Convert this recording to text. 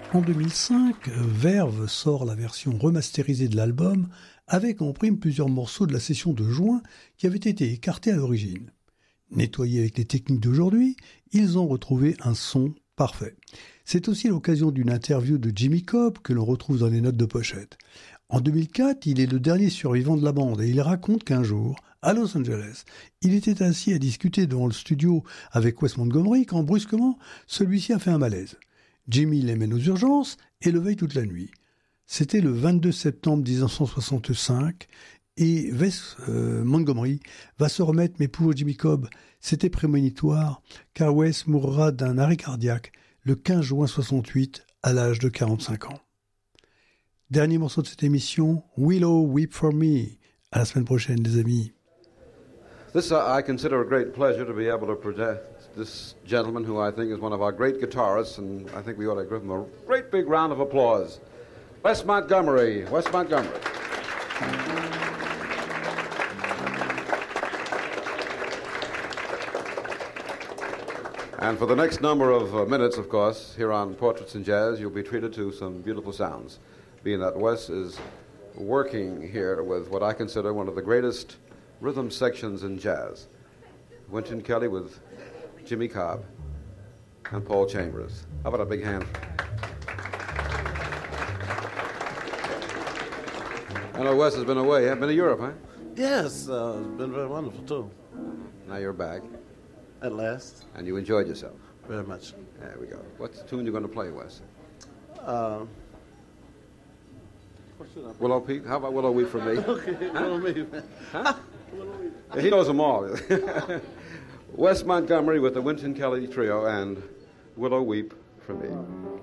En 2005, Verve sort la version remasterisée de l'album avec en prime plusieurs morceaux de la session de juin qui avaient été écartés à l'origine. Nettoyés avec les techniques d'aujourd'hui, ils ont retrouvé un son parfait. C'est aussi l'occasion d'une interview de Jimmy Cobb que l'on retrouve dans les notes de pochette. En 2004, il est le dernier survivant de la bande et il raconte qu'un jour, à Los Angeles, il était assis à discuter devant le studio avec Wes Montgomery quand brusquement, celui-ci a fait un malaise. Jimmy l'emmène aux urgences et le veille toute la nuit. C'était le 22 septembre 1965 et Wes Montgomery va se remettre, mais pour Jimmy Cobb, c'était prémonitoire car Wes mourra d'un arrêt cardiaque le 15 juin 68 à l'âge de 45 ans. Dernier morceau de cette émission, Willow Weep for Me. À la semaine prochaine, les amis. This I consider a great pleasure to be able to present this gentleman who I think is one of our great guitarists, and I think we ought to give him a great big round of applause. Wes Montgomery. Wes Montgomery. And for the next number of minutes, of course, here on Portraits in Jazz, you'll be treated to some beautiful sounds, being that Wes is working here with what I consider one of the greatest rhythm sections in jazz. Wynton Kelly with Jimmy Cobb and Paul Chambers. How about a big hand? I know Wes has been away. You haven't been to Europe, huh? Yes, it's been very wonderful, too. Now you're back. At last. And you enjoyed yourself. Very much. There we go. What's the tune you're going to play, Wes? Willow Peak? How about Willow Weep for me? Okay, Willow Weep. Huh? Yeah, he knows them all. Wes Montgomery with the Wynton Kelly Trio and Willow Weep for me.